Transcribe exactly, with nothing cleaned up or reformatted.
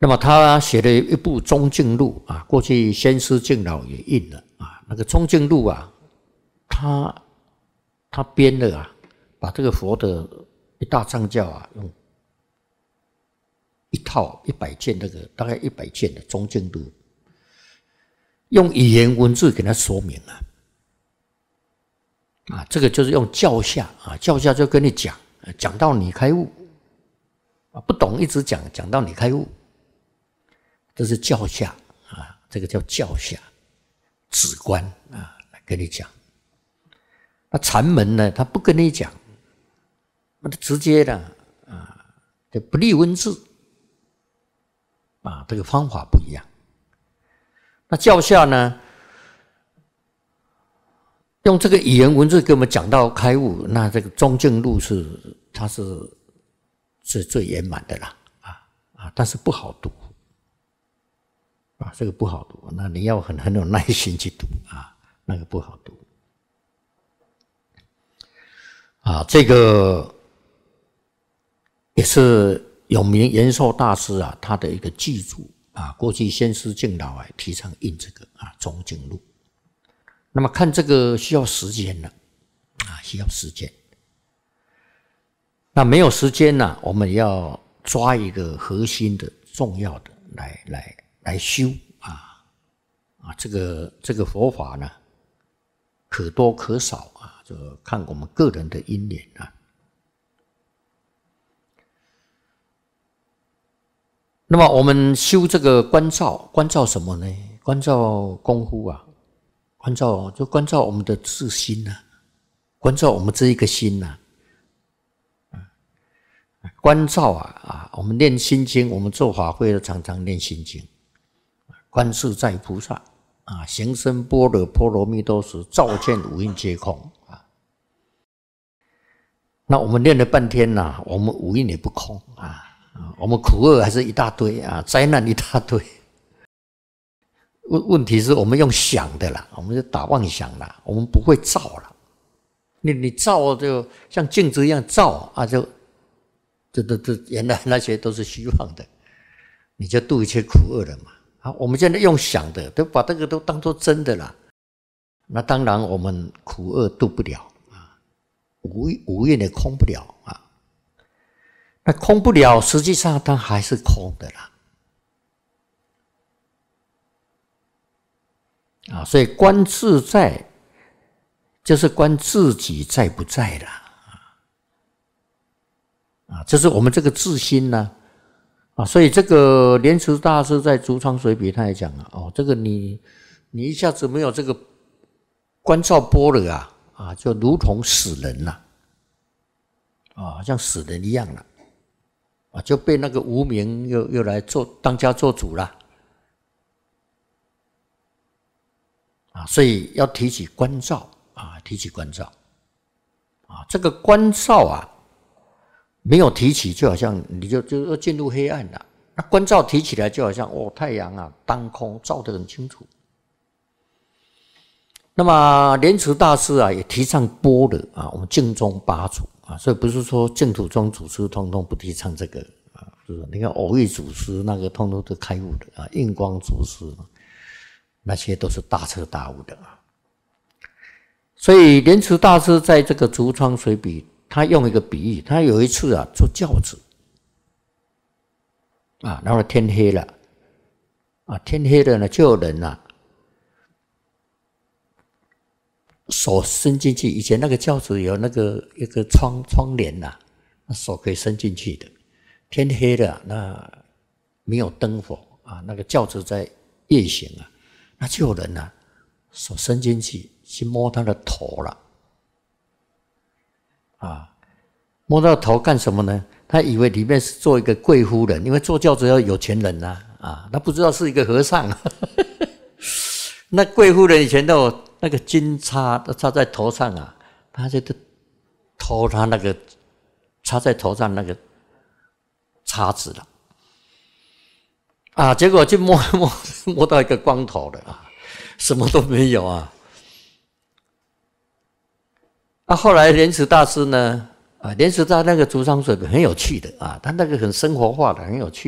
那么他写了一部《中镜录》啊，过去先师敬老也印了啊。那个《中镜录》啊，他他编了啊，把这个佛的一大藏教啊，用一套一百件那个大概一百件的《中镜录》，用语言文字给他说明啊。啊，这个就是用教下啊，教下就跟你讲，讲到你开悟啊，不懂一直讲，讲到你开悟。这是教下啊，这个叫教下止观啊，来跟你讲。那禅门呢，他不跟你讲，那他直接的啊，这不立文字啊，这个方法不一样。那教下呢，用这个语言文字给我们讲到开悟，那这个中镜录是它是是最圆满的啦啊啊，但是不好读。啊，这个不好读，那你要很很有耐心去读啊，那个不好读。啊，这个也是有名延寿大师啊，他的一个记注啊，过去先师敬老啊提倡印这个啊《中镜录》，那么看这个需要时间了啊，需要时间。那没有时间呢、啊，我们要抓一个核心的、重要的来来。来修啊啊，这个这个佛法呢，可多可少啊，就看我们个人的因缘啊。那么我们修这个观照，观照什么呢？观照功夫啊，观照就观照我们的自心啊，观照我们这一个心呐、啊。观照啊啊，我们念心经，我们做法会的常常念心经。观自在菩萨啊，行深般若波罗蜜多时，照见五蕴皆空啊。那我们练了半天呐、啊，我们五蕴也不空啊，我们苦厄还是一大堆啊，灾难一大堆。问问题是我们用想的啦，我们就打妄想啦，我们不会照了。你你照就像镜子一样照啊，就这这这原来那些都是虚妄的，你就度一切苦厄了嘛。好，我们现在用想的，都把这个都当作真的啦。那当然，我们苦厄度不了啊，无无愿也空不了啊。那空不了，实际上它还是空的啦。啊，所以观自在，就是观自己在不在啦。啊，这是我们这个自心呢、啊。啊，所以这个莲池大师在《竹窗随笔》他也讲了哦，这个你你一下子没有这个观照般若啊啊，就如同死人了啊，像死人一样了啊，就被那个无明又又来做当家做主了啊，所以要提起观照啊，提起观照啊，这个观照啊。没有提起，就好像你就就要进入黑暗了。那观照提起来，就好像哦，太阳啊，当空照得很清楚。那么莲池大师啊，也提倡般若啊，我们净宗八祖啊，所以不是说净土宗祖师通通不提倡这个啊，是你看偶遇祖师那个通通都开悟的啊，印光祖师那些都是大彻大悟的啊。所以莲池大师在这个《竹窗随笔》。他用一个比喻，他有一次啊坐轿子啊，然后天黑了啊，天黑了呢，就有人啊手伸进去。以前那个轿子有那个一个窗窗帘呐、啊，手可以伸进去的。天黑了，那没有灯火啊，那个轿子在夜行啊，那就有人啊手伸进去去摸他的头了。啊，摸到头干什么呢？他以为里面是做一个贵夫人，因为坐轿子要有钱人呐、啊，啊，他不知道是一个和尚。那贵夫人以前都有那个金叉都插在头上啊，他就偷他那个插在头上那个叉子了，啊，结果去摸摸摸到一个光头的啊，什么都没有啊。啊，后来莲池大师呢，啊，莲池大那个竹窗水笔很有趣的啊，他那个很生活化的，很有趣。